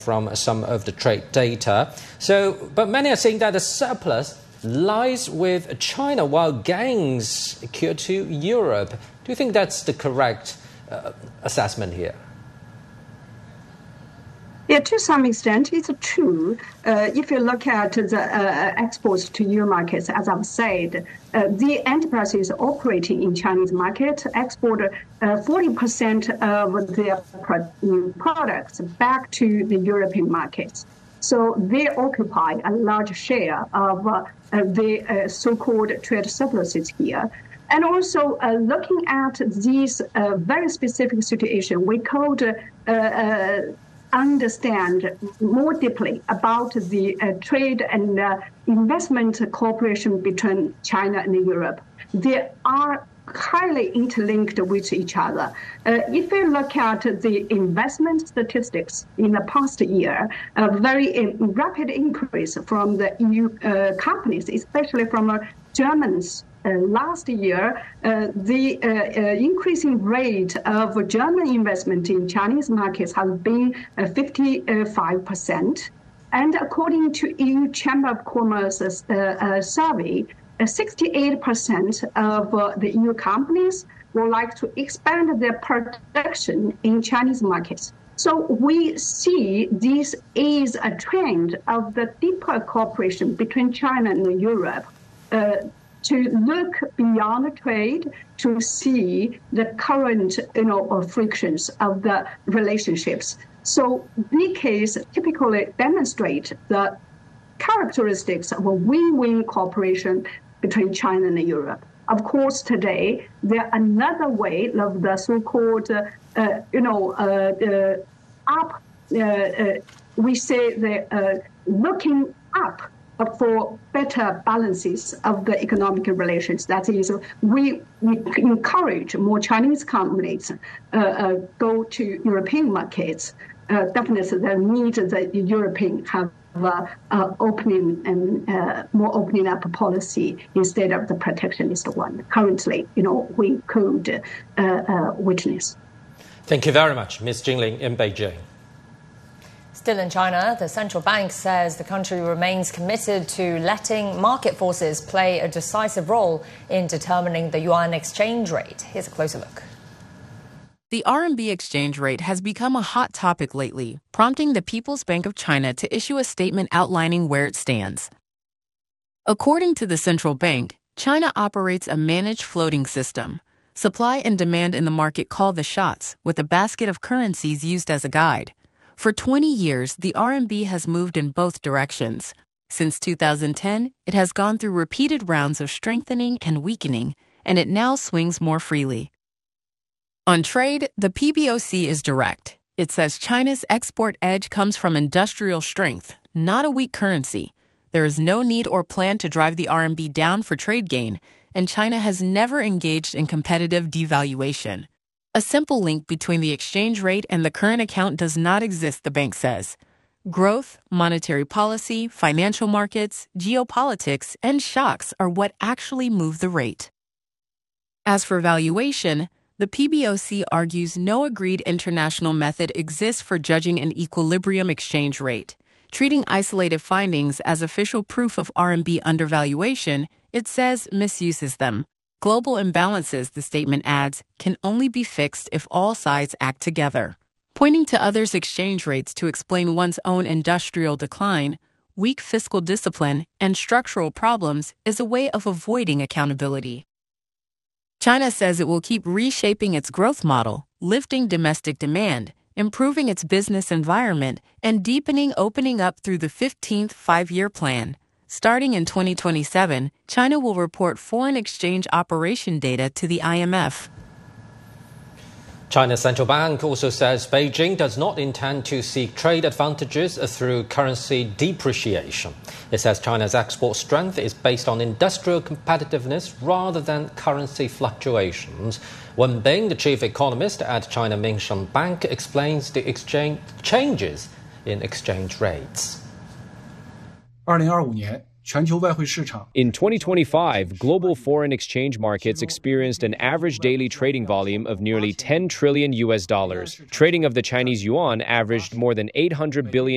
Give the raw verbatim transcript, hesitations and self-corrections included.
from some of the trade data. So, but many are saying that the surplus lies with China while gains occur to Europe. Do you think that's the correct uh, assessment here? Yeah, to some extent, it's true. Uh, if you look at the uh, exports to E U markets, as I've said, uh, the enterprises operating in Chinese market export uh, forty percent of their pro- products back to the European markets. So they occupy a large share of uh, the uh, so-called trade surpluses here. And also uh, looking at these uh, very specific situation, we could uh, uh, understand more deeply about the uh, trade and uh, investment cooperation between China and Europe. They are highly interlinked with each other. Uh, if you look at the investment statistics in the past year, a very uh, rapid increase from the E U uh, companies, especially from uh, Germans. Uh, last year, uh, the uh, uh, increasing rate of German investment in Chinese markets has been uh, fifty-five percent. And according to E U Chamber of Commerce's uh, uh, survey, uh, sixty-eight percent of uh, the E U companies would like to expand their production in Chinese markets. So we see this is a trend of the deeper cooperation between China and Europe. Uh, to look beyond trade to see the current, you know, frictions of the relationships. So the case typically demonstrate the characteristics of a win-win cooperation between China and Europe. Of course, today, there are another way of the so-called, uh, you know, uh, the up, uh, uh, we say the uh, looking up for better balances of the economic relations. That is, we, we encourage more Chinese companies uh, uh, go to European markets. Uh, definitely, the need that the European have uh, uh, opening and uh, more opening up policy instead of the protectionist one. Currently, you know, we could uh, uh, witness. Thank you very much, Miz Jingling in Beijing. Still in China, the central bank says the country remains committed to letting market forces play a decisive role in determining the yuan exchange rate. Here's a closer look. The R M B exchange rate has become a hot topic lately, prompting the People's Bank of China to issue a statement outlining where it stands. According to the central bank, China operates a managed floating system. Supply and demand in the market call the shots, with a basket of currencies used as a guide. For twenty years, the R M B has moved in both directions. Since two thousand ten, it has gone through repeated rounds of strengthening and weakening, and it now swings more freely. On trade, the P B O C is direct. It says China's export edge comes from industrial strength, not a weak currency. There is no need or plan to drive the R M B down for trade gain, and China has never engaged in competitive devaluation. A simple link between the exchange rate and the current account does not exist, the bank says. Growth, monetary policy, financial markets, geopolitics, and shocks are what actually move the rate. As for valuation, the P B O C argues no agreed international method exists for judging an equilibrium exchange rate. Treating isolated findings as official proof of R M B undervaluation, it says misuses them. Global imbalances, the statement adds, can only be fixed if all sides act together. Pointing to others' exchange rates to explain one's own industrial decline, weak fiscal discipline, and structural problems is a way of avoiding accountability. China says it will keep reshaping its growth model, lifting domestic demand, improving its business environment, and deepening opening up through the fifteenth Five-Year Plan. Starting in twenty twenty-seven, China will report foreign exchange operation data to the I M F. China's central bank also says Beijing does not intend to seek trade advantages through currency depreciation. It says China's export strength is based on industrial competitiveness rather than currency fluctuations. Wen Bing, the chief economist at China Minsheng Bank, explains the exchange changes in exchange rates. In twenty twenty-five, global foreign exchange markets experienced an average daily trading volume of nearly ten trillion U S dollars. Trading of the Chinese yuan averaged more than eight hundred billion